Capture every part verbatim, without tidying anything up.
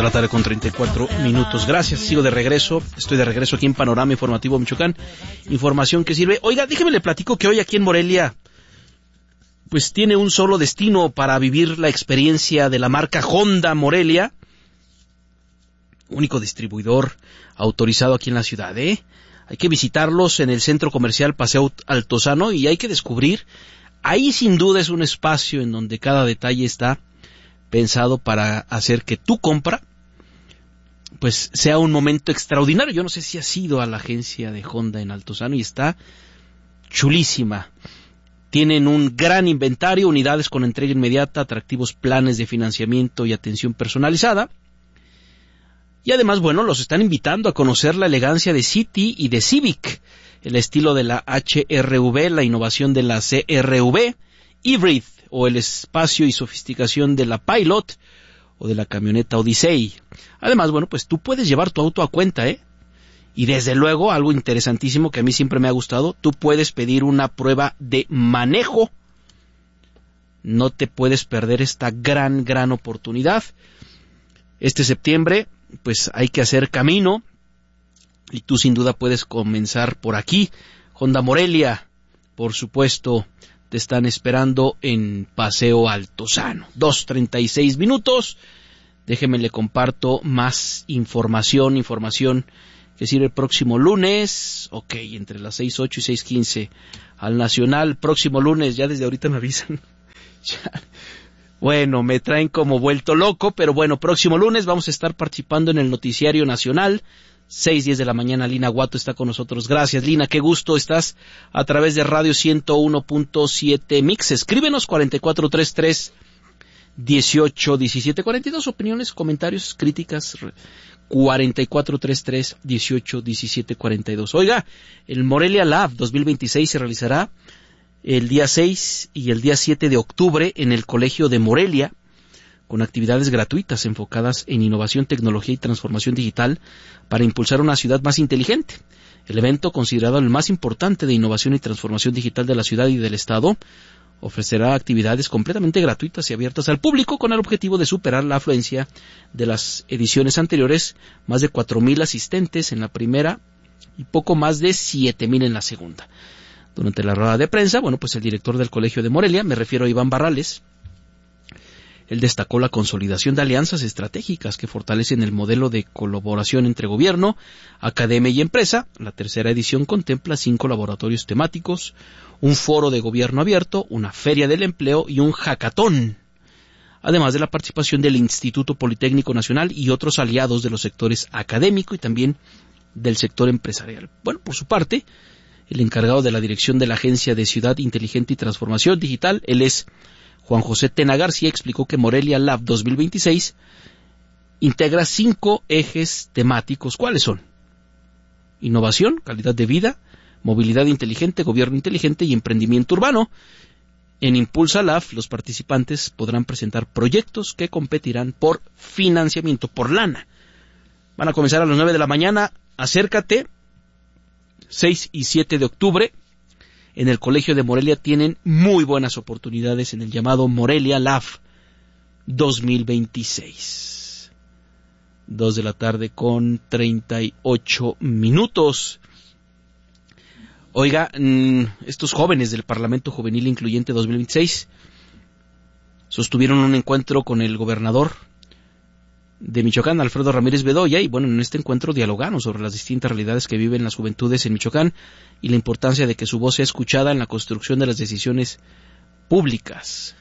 la tarde con treinta y cuatro minutos. Gracias, sigo de regreso. Estoy de regreso aquí en Panorama Informativo Michoacán. Información que sirve. Oiga, déjeme le platico que hoy aquí en Morelia, pues tiene un solo destino para vivir la experiencia de la marca Honda Morelia. Único distribuidor autorizado aquí en la ciudad, ¿eh? Hay que visitarlos en el Centro Comercial Paseo Altozano y hay que descubrir. Ahí sin duda es un espacio en donde cada detalle está pensado para hacer que tu compra pues sea un momento extraordinario. Yo no sé si has ido a la agencia de Honda en Altozano y está chulísima. Tienen un gran inventario, unidades con entrega inmediata, atractivos planes de financiamiento y atención personalizada. Y además, bueno, los están invitando a conocer la elegancia de City y de Civic, el estilo de la H R V, la innovación de la C R V, Hybrid, o el espacio y sofisticación de la Pilot, o de la camioneta Odyssey. Además, bueno, pues tú puedes llevar tu auto a cuenta, ¿eh? Y desde luego, algo interesantísimo que a mí siempre me ha gustado, tú puedes pedir una prueba de manejo. No te puedes perder esta gran, gran oportunidad. Este septiembre, pues hay que hacer camino, y tú sin duda puedes comenzar por aquí. Honda Morelia, por supuesto, te están esperando en Paseo Altozano. dos treinta y seis minutos. Déjeme le comparto más información, información que sirve el próximo lunes. Ok, entre las seis ocho y seis quince al Nacional. Próximo lunes, ya desde ahorita me avisan. Ya. Bueno, me traen como vuelto loco, pero bueno, próximo lunes vamos a estar participando en el Noticiario Nacional. seis diez de la mañana, Lina Guato está con nosotros. Gracias, Lina, qué gusto, estás a través de Radio ciento uno punto siete Mix. Escríbenos cuarenta y cuatro treinta y tres dieciocho diecisiete cuarenta y dos, opiniones, comentarios, críticas, cuarenta y cuatro treinta y tres dieciocho diecisiete cuarenta y dos. Oiga, el Morelia Lab dos mil veintiséis se realizará el día seis y el día siete de octubre en el Colegio de Morelia, con actividades gratuitas enfocadas en innovación, tecnología y transformación digital para impulsar una ciudad más inteligente. El evento, considerado el más importante de innovación y transformación digital de la ciudad y del estado, ofrecerá actividades completamente gratuitas y abiertas al público con el objetivo de superar la afluencia de las ediciones anteriores, más de cuatro mil asistentes en la primera y poco más de siete mil en la segunda. Durante la rueda de prensa, bueno, pues el director del Colegio de Morelia, me refiero a Iván Barrales, él destacó la consolidación de alianzas estratégicas que fortalecen el modelo de colaboración entre gobierno, academia y empresa. La tercera edición contempla cinco laboratorios temáticos, un foro de gobierno abierto, una feria del empleo y un hackathon, además de la participación del Instituto Politécnico Nacional y otros aliados de los sectores académico y también del sector empresarial. Bueno, por su parte, el encargado de la dirección de la Agencia de Ciudad Inteligente y Transformación Digital, él es Juan José Tena García, explicó que Morelia Lab dos mil veintiséis integra cinco ejes temáticos. ¿Cuáles son? Innovación, calidad de vida, movilidad inteligente, gobierno inteligente y emprendimiento urbano. En Impulsa Lab, los participantes podrán presentar proyectos que competirán por financiamiento, por lana. Van a comenzar a las nueve de la mañana. Acércate. seis y siete de octubre. En el Colegio de Morelia tienen muy buenas oportunidades en el llamado Morelia Lab dos mil veintiséis. Dos de la tarde con treinta y ocho minutos. Oiga, estos jóvenes del Parlamento Juvenil Incluyente dos mil veintiséis sostuvieron un encuentro con el gobernador de Michoacán, Alfredo Ramírez Bedoya, y bueno, en este encuentro dialogaron sobre las distintas realidades que viven las juventudes en Michoacán y la importancia de que su voz sea escuchada en la construcción de las decisiones públicas.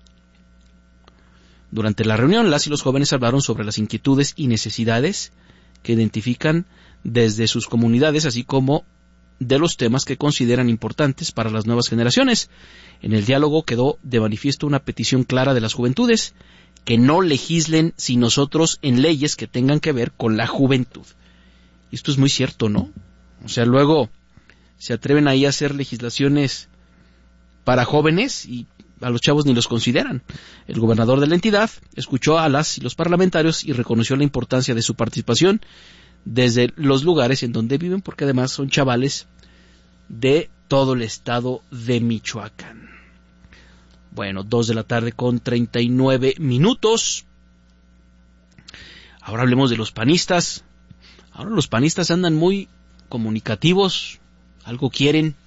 Durante la reunión, las y los jóvenes hablaron sobre las inquietudes y necesidades que identifican desde sus comunidades, así como de los temas que consideran importantes para las nuevas generaciones. En el diálogo quedó de manifiesto una petición clara de las juventudes: que no legislen sin nosotros en leyes que tengan que ver con la juventud. Y esto es muy cierto, ¿no? O sea, luego se atreven ahí a hacer legislaciones para jóvenes y a los chavos ni los consideran. El gobernador de la entidad escuchó a las y los parlamentarios y reconoció la importancia de su participación desde los lugares en donde viven, porque además son chavales de todo el estado de Michoacán. Bueno, dos de la tarde con treinta y nueve minutos. Ahora hablemos de los panistas. Ahora los panistas andan muy comunicativos, algo quieren,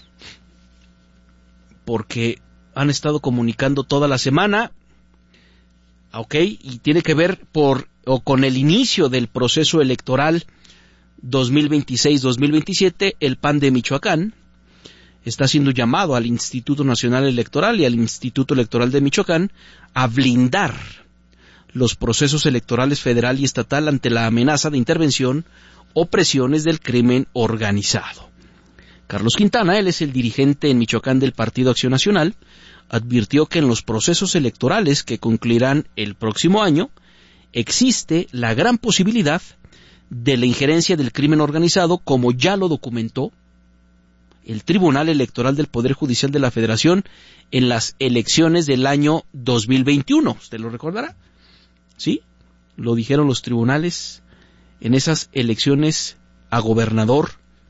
porque han estado comunicando toda la semana, ok, y tiene que ver por o con el inicio del proceso electoral dos mil veintiséis dos mil veintisiete. El P A N de Michoacán está haciendo llamado al Instituto Nacional Electoral y al Instituto Electoral de Michoacán a blindar los procesos electorales federal y estatal ante la amenaza de intervención o presiones del crimen organizado. Carlos Quintana, él es el dirigente en Michoacán del Partido Acción Nacional, advirtió que en los procesos electorales que concluirán el próximo año existe la gran posibilidad de la injerencia del crimen organizado, como ya lo documentó el Tribunal Electoral del Poder Judicial de la Federación en las elecciones del año dos mil veintiuno. ¿Usted lo recordará? ¿Sí? Lo dijeron los tribunales en esas elecciones a gobernador.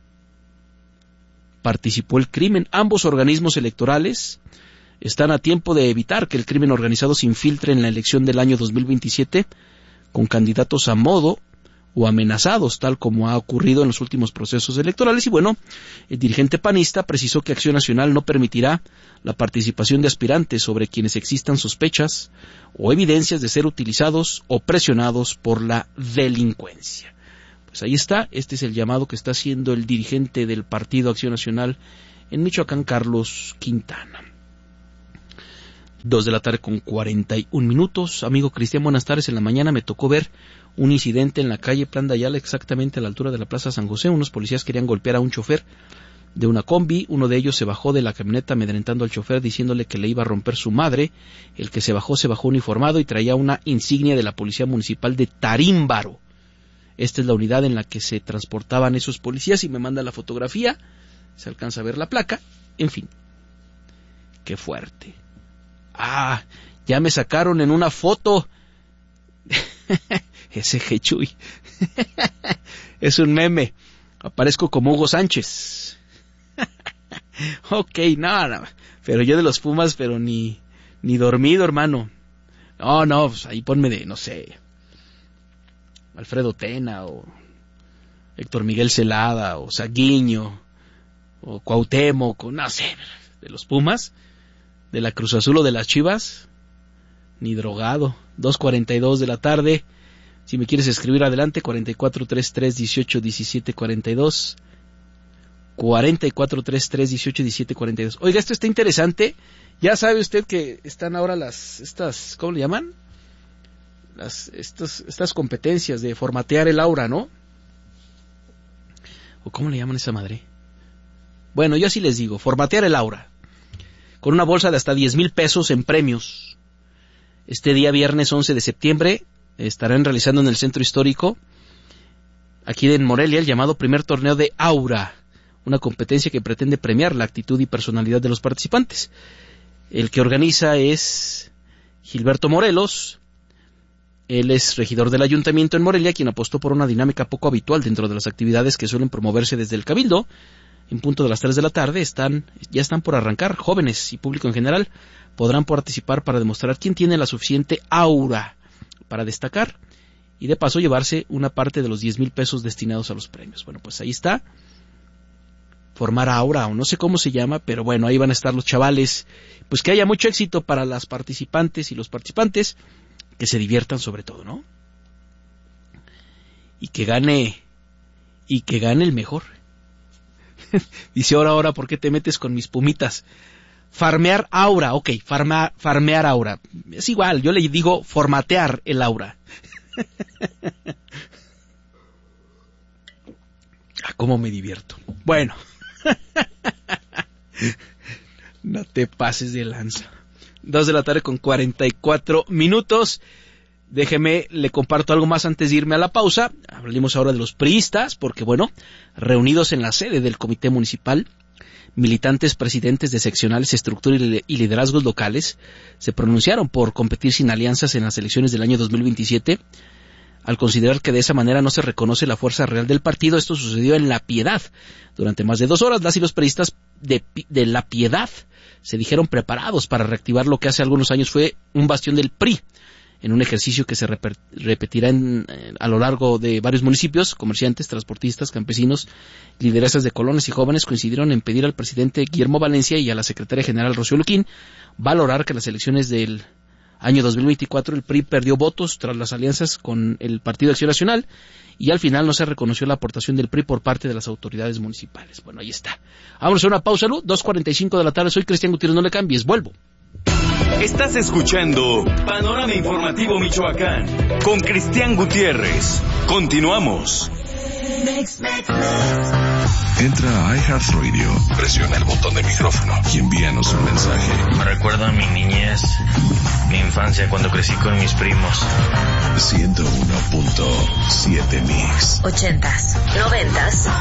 Participó el crimen. Ambos organismos electorales están a tiempo de evitar que el crimen organizado se infiltre en la elección del año dos mil veintisiete con candidatos a modo o amenazados, tal como ha ocurrido en los últimos procesos electorales. Y bueno, el dirigente panista precisó que Acción Nacional no permitirá la participación de aspirantes sobre quienes existan sospechas o evidencias de ser utilizados o presionados por la delincuencia. Pues ahí está, este es el llamado que está haciendo el dirigente del Partido Acción Nacional en Michoacán, Carlos Quintana. Dos de la tarde con cuarenta y un minutos. Amigo Cristian, buenas tardes. En la mañana me tocó ver un incidente en la calle Plan de Ayala, exactamente a la altura de la Plaza San José. Unos policías querían golpear a un chofer de una combi. Uno de ellos se bajó de la camioneta amedrentando al chofer, diciéndole que le iba a romper su madre. El que se bajó se bajó uniformado y traía una insignia de la Policía Municipal de Tarímbaro. Esta es la unidad en la que se transportaban esos policías y me manda la fotografía. Se alcanza a ver la placa. En fin, qué fuerte. Ah, ya me sacaron en una foto. Ese Jechuy. Es un meme. Aparezco como Hugo Sánchez. Ok, nada, no, pero yo de los Pumas, pero ni, ni dormido, hermano. No, no, pues ahí ponme de, no sé, Alfredo Tena, o Héctor Miguel Celada, o Saguiño, o Cuauhtémoc, o no sé, de los Pumas, de la Cruz Azul o de las Chivas, ni drogado. Dos cuarenta y dos de la tarde. Si me quieres escribir, adelante. Cuarenta y cuatro treinta y tres dieciocho diecisiete cuarenta y dos. Cuarenta y cuatro treinta y tres dieciocho diecisiete cuarenta y dos. Oiga, esto está interesante. Ya sabe usted que están ahora las estas, ¿cómo le llaman? Las estas estas competencias de formatear el aura, ¿no? ¿O cómo le llaman esa madre? Bueno, yo así les digo, formatear el aura, con una bolsa de hasta diez mil pesos en premios. Este día viernes once de septiembre estarán realizando en el Centro Histórico, aquí en Morelia, el llamado primer torneo de Aura, una competencia que pretende premiar la actitud y personalidad de los participantes. El que organiza es Gilberto Morelos. Él es regidor del Ayuntamiento en Morelia, quien apostó por una dinámica poco habitual dentro de las actividades que suelen promoverse desde el Cabildo. En punto de las tres de la tarde están, ya están por arrancar. Jóvenes y público en general podrán participar para demostrar quién tiene la suficiente aura para destacar y de paso llevarse una parte de los diez mil pesos destinados a los premios. Bueno, pues ahí está. Formar aura, o no sé cómo se llama, pero bueno, ahí van a estar los chavales. Pues que haya mucho éxito para las participantes y los participantes, que se diviertan sobre todo, ¿no? Y que gane, y que gane el mejor. Dice, ahora, ahora, ¿por qué te metes con mis pumitas? Farmear aura, ok, farma, farmear aura. Es igual, yo le digo formatear el aura. Ah, cómo me divierto. Bueno. No te pases de lanza. Dos de la tarde con cuarenta y cuatro minutos. Déjeme, le comparto algo más antes de irme a la pausa. Hablemos ahora de los priistas, porque bueno, reunidos en la sede del Comité Municipal, militantes, presidentes de seccionales, estructura y liderazgos locales se pronunciaron por competir sin alianzas en las elecciones del año dos mil veintisiete, al considerar que de esa manera no se reconoce la fuerza real del partido. Esto sucedió en La Piedad. Durante más de dos horas, las y los priistas de, de La Piedad se dijeron preparados para reactivar lo que hace algunos años fue un bastión del P R I, en un ejercicio que se reper- repetirá en, eh, a lo largo de varios municipios. Comerciantes, transportistas, campesinos, lideresas de colonias y jóvenes coincidieron en pedir al presidente Guillermo Valencia y a la secretaria general Rocío Luquín valorar que las elecciones del año dos mil veinticuatro el P R I perdió votos tras las alianzas con el Partido Acción Nacional y al final no se reconoció la aportación del P R I por parte de las autoridades municipales. Bueno, ahí está. Vamos a una pausa, Lu, dos cuarenta y cinco de la tarde. Soy Cristian Gutiérrez, no le cambies, vuelvo. Estás escuchando Panorama Informativo Michoacán con Cristian Gutiérrez. Continuamos. Entra a iHeartRadio, presiona el botón de micrófono y envíanos un mensaje. Me recuerda a mi niñez, mi infancia cuando crecí con mis primos. ciento uno punto siete Mix. Ochentas, noventas